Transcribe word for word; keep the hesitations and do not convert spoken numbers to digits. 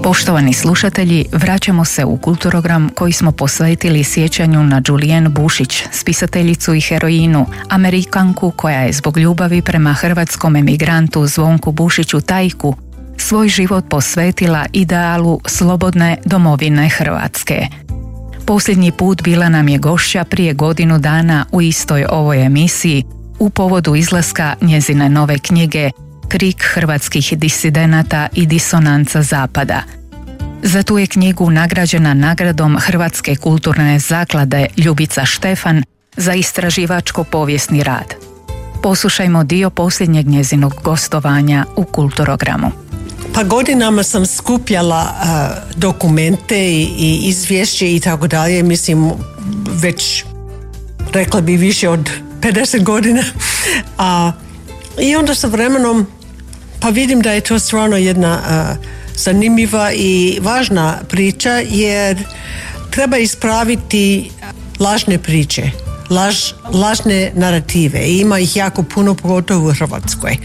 Poštovani slušatelji, vraćamo se u kulturogram koji smo posvetili sjećanju na Julienne Bušić, spisateljicu i heroinu, Amerikanku koja je zbog ljubavi prema hrvatskom emigrantu Zvonku Bušiću Tajku svoj život posvetila idealu slobodne domovine Hrvatske. Posljednji put bila nam je gošća prije godinu dana u istoj ovoj emisiji u povodu izlaska njezine nove knjige Krik hrvatskih disidenata i disonanca zapada. Za tu je knjigu nagrađena nagradom Hrvatske kulturne zaklade Ljubica Štefan za istraživačko-povijesni rad. Poslušajmo dio posljednjeg njezinog gostovanja u Kulturogramu. Pa godinama sam skupljala uh, dokumente i, i izvješće i tako dalje, mislim već rekla bi više od pedeset godina. A, I onda sa vremenom pa vidim da je to stvarno jedna uh, zanimljiva i važna priča, jer treba ispraviti lažne priče, laž, lažne narative. I ima ih jako puno, pogotovo u Hrvatskoj.